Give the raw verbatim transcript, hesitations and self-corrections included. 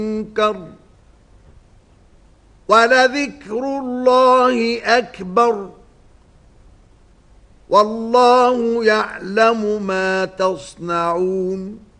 منكر ولذكر الله أكبر والله يعلم ما تصنعون.